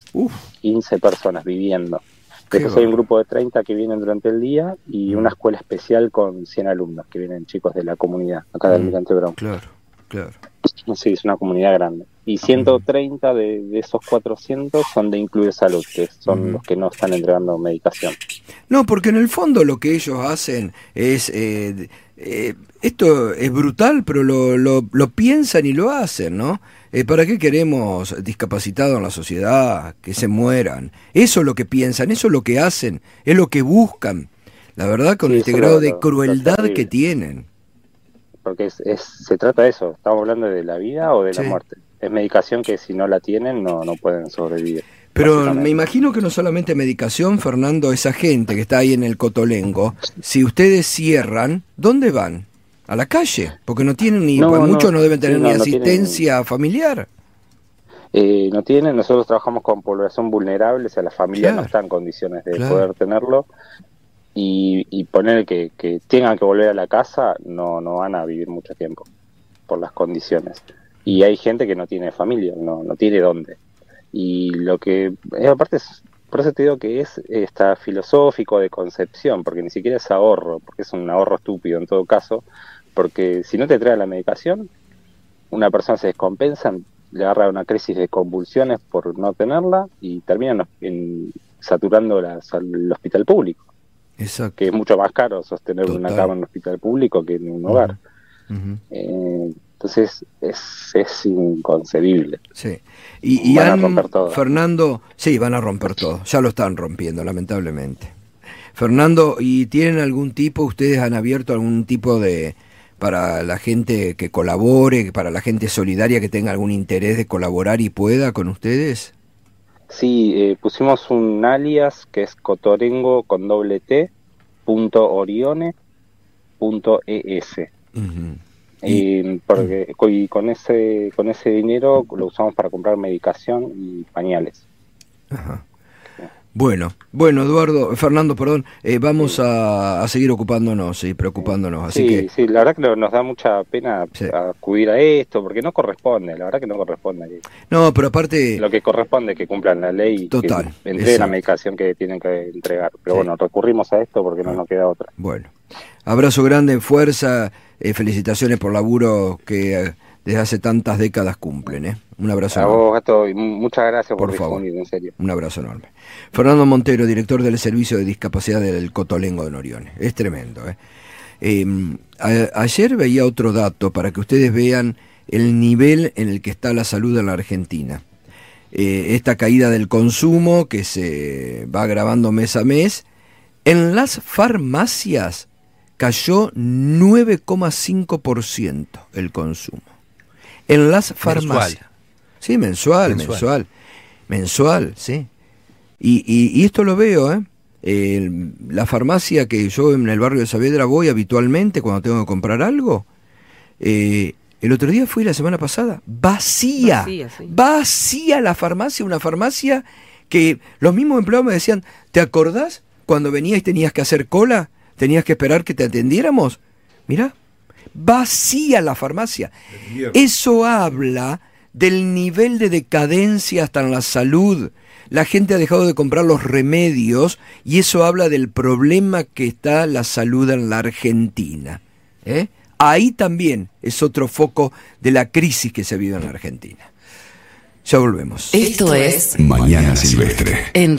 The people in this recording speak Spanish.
Uf. 15 personas viviendo. Después hay un grupo de 30 que vienen durante el día y una escuela especial con 100 alumnos que vienen chicos de la comunidad, acá de Almirante Brown. Claro. Sí, es una comunidad grande. Y 130 de esos 400 son de Incluye Salud, que son los que no están entregando medicación. No, porque en el fondo lo que ellos hacen es... esto es brutal, pero lo piensan y lo hacen, ¿no? ¿Para qué queremos discapacitados en la sociedad? Que se mueran. Eso es lo que piensan, eso es lo que hacen, es lo que buscan. La verdad, con este grado de crueldad que tienen. Porque se trata de eso, estamos hablando de la vida o de la muerte. Es medicación que si no la tienen no pueden sobrevivir. Pero me imagino que no solamente medicación, Fernando, esa gente que está ahí en el Cotolengo, si ustedes cierran, ¿dónde van? ¿A la calle? Porque no tienen muchos no deben tener ni asistencia familiar. No tienen, nosotros trabajamos con población vulnerable, o sea, la familia no está en condiciones de poder tenerlo. Y poner que tengan que volver a la casa, no van a vivir mucho tiempo por las condiciones. Y hay gente que no tiene familia, no tiene dónde. Y lo que aparte por eso te digo que está filosófico de concepción, porque ni siquiera es ahorro, porque es un ahorro estúpido en todo caso, porque si no te trae la medicación, una persona se descompensa, le agarra una crisis de convulsiones por no tenerla y termina saturando el hospital público. Exacto. Que es mucho más caro sostener una cama en un hospital público que en un hogar. Entonces es inconcebible. Sí. Y van a romper todo. Fernando, sí, van a romper todo. Ya lo están rompiendo, lamentablemente. Fernando, ¿y tienen algún tipo, ustedes han abierto algún tipo de, para la gente que colabore, para la gente solidaria que tenga algún interés de colaborar y pueda con ustedes? Sí, pusimos un alias que es cotorengo con doble T, .orione.es. Porque y con ese dinero lo usamos para comprar medicación y pañales. Ajá. Bueno, Fernando, vamos a seguir ocupándonos y preocupándonos. Así sí, la verdad que nos da mucha pena acudir a esto, porque no corresponde, la verdad que no corresponde. No, pero aparte... Lo que corresponde es que cumplan la ley y que entreguen la medicación que tienen que entregar. Pero bueno, recurrimos a esto porque no nos queda otra. Bueno, abrazo grande, fuerza, felicitaciones por el laburo que desde hace tantas décadas cumplen, Un abrazo enorme. A vos, Gato, y muchas gracias por favor, difundir, en serio. Un abrazo enorme. Fernando Montero, director del Servicio de Discapacidad del Cotolengo de Norione. Es tremendo, ayer veía otro dato para que ustedes vean el nivel en el que está la salud en la Argentina. Esta caída del consumo que se va agravando mes a mes. En las farmacias cayó 9,5% el consumo. En las farmacias. Sí, mensual, sí. Y esto lo veo, la farmacia que yo en el barrio de Saavedra voy habitualmente cuando tengo que comprar algo, el otro día fui la semana pasada, vacía la farmacia, una farmacia que los mismos empleados me decían, ¿te acordás cuando venías y tenías que hacer cola? ¿Tenías que esperar que te atendiéramos? Mirá, vacía la farmacia. Eso habla del nivel de decadencia hasta en la salud. La gente ha dejado de comprar los remedios y eso habla del problema que está la salud en la Argentina. Ahí también es otro foco de la crisis que se vive en la Argentina. Ya volvemos. Esto es Mañana Silvestre. En